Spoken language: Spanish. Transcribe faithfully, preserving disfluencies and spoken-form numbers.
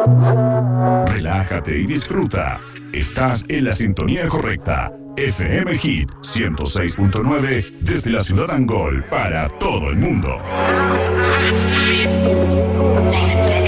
Relájate y disfruta. Estás en la sintonía correcta. F M Hit ciento seis punto nueve desde la ciudad Angol para todo el mundo.